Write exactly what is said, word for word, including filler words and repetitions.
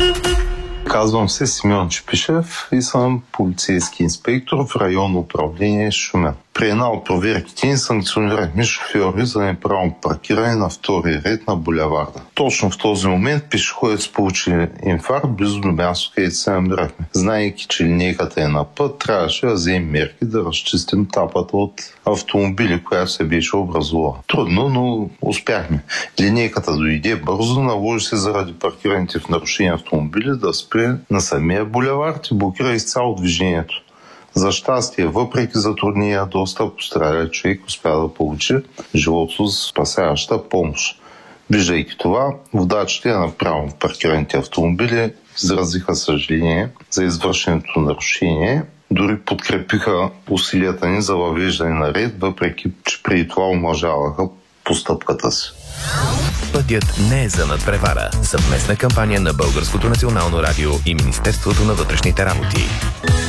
Казвам се Симеон Чепишев и съм полицейски инспектор в районно управление Шумен. При една от проверките ни санкционирахме шофьори за неправилно паркиране на втори ред на булеварда. Точно в този момент пешеходец получи инфаркт близо до място, където се намирахме. Знаейки, че линейката е на път, трябваше да вземем мерки да разчистим тапата от автомобили, която се беше образувала. Трудно, но успяхме. Линейката дойде бързо, наложи се заради паркираните в нарушение автомобили да спре на самия булевард и блокира изцяло движението. За щастие, въпреки затруднения доста пострадалия човек успя да получи живото спасяваща помощ. Виждайки това, водачите на направо паркираните автомобили изразиха съжаление за извършеното нарушение, дори подкрепиха усилията ни за въвеждане на ред, въпреки че преди това омалжаваха постъпката си. Пътят не е за надпревара. Съвместна кампания на Българското национално радио и Министерството на вътрешните работи.